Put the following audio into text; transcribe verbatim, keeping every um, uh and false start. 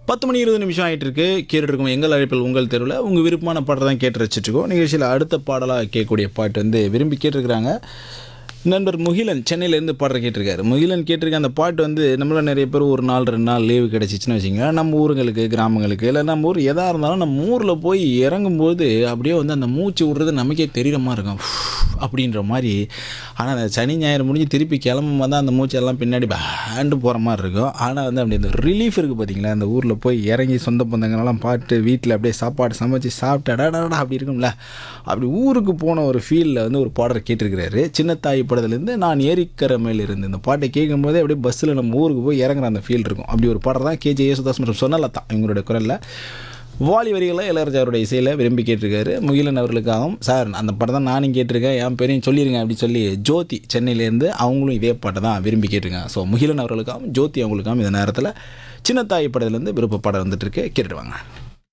பத்து மணி இருபது நிமிஷம் ஆகிட்டு இருக்கு. கேட்டுட்டு இருக்கோம் எங்கள் அழைப்பில் உங்கள் தெருவில். உங்கள் விருப்பமான பாட்டை தான் கேட்டு ரசிச்சுட்ருக்கோம். நிகழ்ச்சியில் அடுத்த பாடலாக கேட்கக்கூடிய பாட்டு வந்து விரும்பி கேட்டிருக்கிறாங்க. நண்பர் முகிலன் சென்னையிலேருந்து பாடுற கேட்டிருக்காரு. முகிலன் கேட்டிருக்க அந்த பாட்டு வந்து நம்மள நிறைய பேர் ஒரு நாள் ரெண்டு நாள் லீவு கிடச்சிச்சின்னு வச்சுங்க, நம்ம ஊருங்களுக்கு கிராமங்களுக்கு இல்லை நம்ம ஊர் எதாக இருந்தாலும் நம்ம ஊரில் போய் இறங்கும்போது அப்படியே வந்து அந்த மூச்சு விடுறது நமக்கே தெரிகிற மாதிரி இருக்கும் அப்படின்ற மாதிரி. ஆனால் அந்த சனி ஞாயிறு முடிஞ்சு திருப்பி கிளம்பும் போது தான் அந்த மூச்செல்லாம் பின்னாடி பேண்டு போகிற மாதிரி இருக்கும். ஆனால் வந்து அப்படி அந்த ரிலீஃப் இருக்குது பார்த்தீங்களா, அந்த ஊரில் போய் இறங்கி சொந்த பந்தங்களெல்லாம் பாட்டு வீட்டில் அப்படியே சாப்பாடு சமைச்சு சாப்பிட்டு அடாடா அப்படி இருக்கும்ல, அப்படி ஊருக்கு போன ஒரு ஃபீலில் வந்து ஒரு பாடலை கேட்டிருக்கிறாரு. சின்னத்தாய் படத்துலேருந்து நான் ஏரிக்கரை மேல் இருந்து இந்த பாட்டை கேட்கும்போதே அப்படியே பஸ்ஸில் நம்ம ஊருக்கு போய் இறங்குற அந்த ஃபீல் இருக்கும். அப்படி ஒரு பாடல் தான் கேஜே யேசுதாஸ் மற்றும் சொன்னலதா இவங்களுடைய குரலில் வாலி வரிகளை இளையராஜாவுடைய இசையில் விரும்பி கேட்டிருக்காரு. முகிலன் அவர்களுக்காகவும் சார் அந்த படம் தான் நானும் கேட்டிருக்கேன், என் பேரையும் சொல்லிடுங்க அப்படின்னு சொல்லி ஜோதி சென்னையிலேருந்து அவங்களும் இதே பாட்டை தான் விரும்பி கேட்டிருக்காங்க. ஸோ முகிலன் அவர்களுக்காகவும் ஜோதி அவங்களுக்காகவும் இந்த நேரத்தில் சின்னத்தாய் படத்துலேருந்து விருப்ப பாடம் வந்துட்டுருக்கு, கேட்டுடுவாங்க.